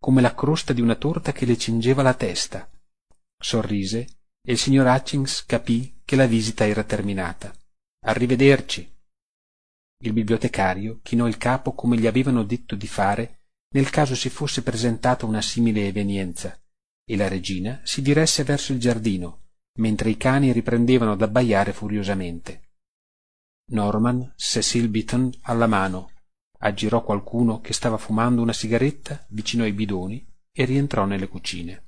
come la crosta di una torta che le cingeva la testa. Sorrise e il signor Hutchings capì che la visita era terminata. Arrivederci. Il bibliotecario chinò il capo come gli avevano detto di fare nel caso si fosse presentata una simile evenienza, e la regina si diresse verso il giardino, mentre i cani riprendevano ad abbaiare furiosamente. Norman, Cecil Beaton alla mano, aggirò qualcuno che stava fumando una sigaretta vicino ai bidoni e rientrò nelle cucine.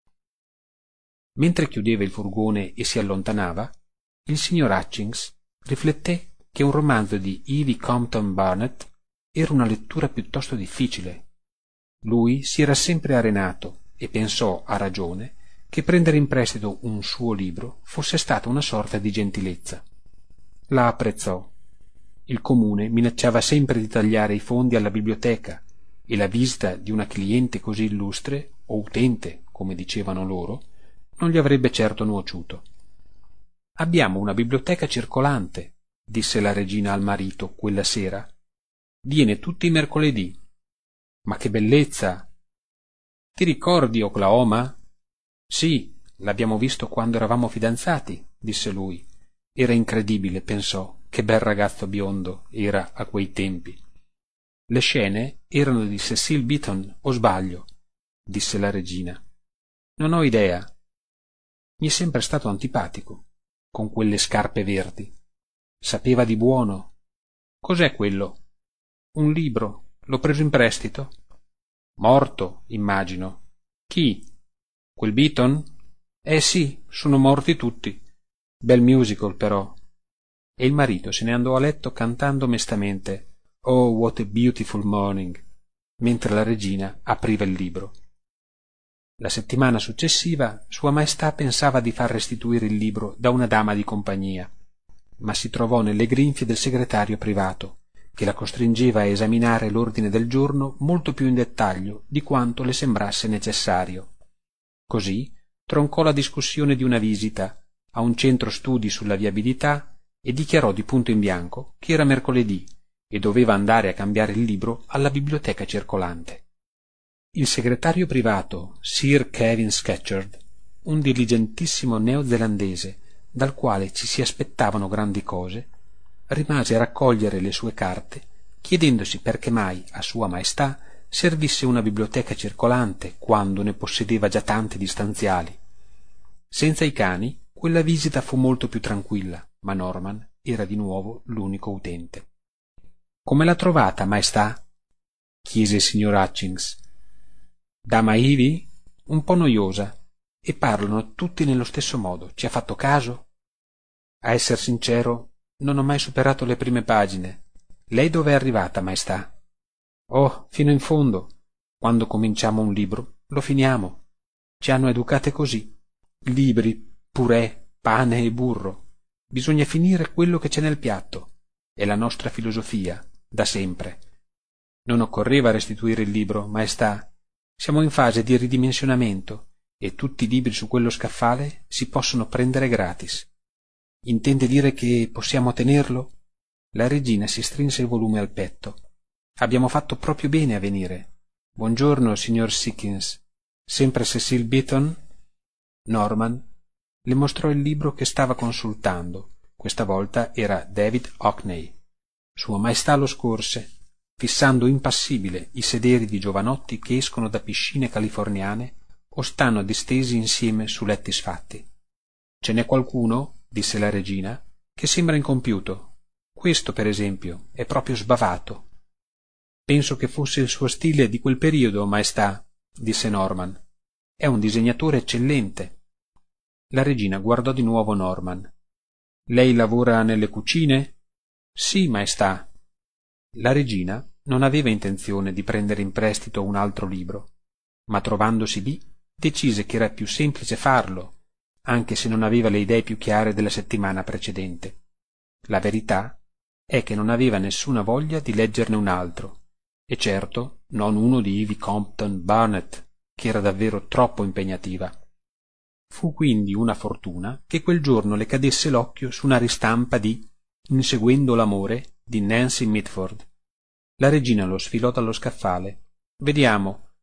Mentre chiudeva il furgone e si allontanava, il signor Hutchings rifletté che un romanzo di Evie Compton Barnett era una lettura piuttosto difficile. Lui si era sempre arenato e pensò, a ragione, che prendere in prestito un suo libro fosse stata una sorta di gentilezza. La apprezzò. Il comune minacciava sempre di tagliare i fondi alla biblioteca e la visita di una cliente così illustre, o utente, come dicevano loro, non gli avrebbe certo nuociuto. «Abbiamo una biblioteca circolante», disse la regina al marito quella sera. «Viene tutti i mercoledì». «Ma che bellezza!» «Ti ricordi Oklahoma?» «Sì, l'abbiamo visto quando eravamo fidanzati», disse lui. Era incredibile, pensò, che bel ragazzo biondo era a quei tempi. «Le scene erano di Cecil Beaton, o sbaglio?» disse la regina. «Non ho idea. Mi è sempre stato antipatico, con quelle scarpe verdi. Sapeva di buono. Cos'è quello?» «Un libro. L'ho preso in prestito». «Morto, immagino». «Chi? Quel Beaton?» Sì, sono morti tutti. Bel musical, però». E il marito se ne andò a letto cantando mestamente «Oh, what a beautiful morning», mentre la regina apriva il libro. La settimana successiva Sua Maestà pensava di far restituire il libro da una dama di compagnia, ma si trovò nelle grinfie del segretario privato, che la costringeva a esaminare l'ordine del giorno molto più in dettaglio di quanto le sembrasse necessario. Così troncò la discussione di una visita a un centro studi sulla viabilità e dichiarò di punto in bianco che era mercoledì e doveva andare a cambiare il libro alla biblioteca circolante. Il segretario privato, Sir Kevin Scatcherd, un diligentissimo neozelandese dal quale ci si aspettavano grandi cose, rimase a raccogliere le sue carte, chiedendosi perché mai a Sua Maestà servisse una biblioteca circolante quando ne possedeva già tante di stanziali. Senza i cani, quella visita fu molto più tranquilla, ma Norman era di nuovo l'unico utente. «Come l'ha trovata, Maestà?» chiese il signor Hutchings. «Dama Ivy? Un po' noiosa. E parlano tutti nello stesso modo. Ci ha fatto caso?» «A esser sincero, non ho mai superato le prime pagine. Lei dove è arrivata, Maestà?» «Oh, fino in fondo. Quando cominciamo un libro, lo finiamo. Ci hanno educate così. Libri, purè, pane e burro. Bisogna finire quello che c'è nel piatto. È la nostra filosofia, da sempre. Non occorreva restituire il libro, Maestà. Siamo in fase di ridimensionamento e tutti i libri su quello scaffale si possono prendere gratis. Intende dire che possiamo tenerlo?» La regina si strinse il volume al petto. «Abbiamo fatto proprio bene a venire. Buongiorno, signor Sickins. Sempre Cecil Beaton?» Norman le mostrò il libro che stava consultando. Questa volta era David Hockney. Sua Maestà lo scorse, fissando impassibile i sederi di giovanotti che escono da piscine californiane o stanno distesi insieme su letti sfatti. «Ce n'è qualcuno», disse la regina, «che sembra incompiuto. Questo, per esempio, è proprio sbavato». «Penso che fosse il suo stile di quel periodo, Maestà», disse Norman. «È un disegnatore eccellente». La regina guardò di nuovo Norman. «Lei lavora nelle cucine?» «Sì, Maestà». La regina non aveva intenzione di prendere in prestito un altro libro, ma trovandosi lì decise che era più semplice farlo, anche se non aveva le idee più chiare della settimana precedente. La verità è che non aveva nessuna voglia di leggerne un altro, e certo non uno di Evie Compton Barnett, che era davvero troppo impegnativa. Fu quindi una fortuna che quel giorno le cadesse l'occhio su una ristampa di Inseguendo l'amore di Nancy Mitford. La regina lo sfilò dallo scaffale. «Vediamo,